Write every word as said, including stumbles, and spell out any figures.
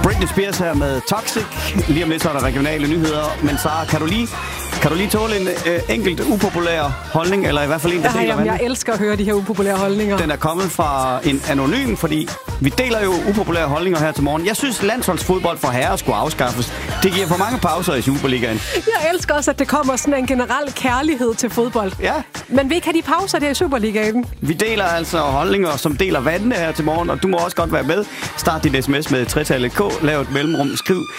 Britney Spears her med Toxic. Lige om lidt så er der regionale nyheder. Men Sara, kan du lige, kan du lige tåle en øh, enkelt upopulær holdning, eller i hvert fald en, der ja, deler jamen, vandene? Jeg elsker at høre de her upopulære holdninger. Den er kommet fra en anonym, fordi vi deler jo upopulære holdninger her til morgen. Jeg synes, landsholdsfodbold for herrer skulle afskaffes. Det giver for mange pauser i Superligaen. Jeg elsker også, at det kommer sådan en generel kærlighed til fodbold. Ja. Men vi ikke have de pauser der i Superligaen. Vi deler altså holdninger, som deler vandene her til morgen, og du må også godt være med. Start din sms med tretallet K, lav et mellemrum, skriv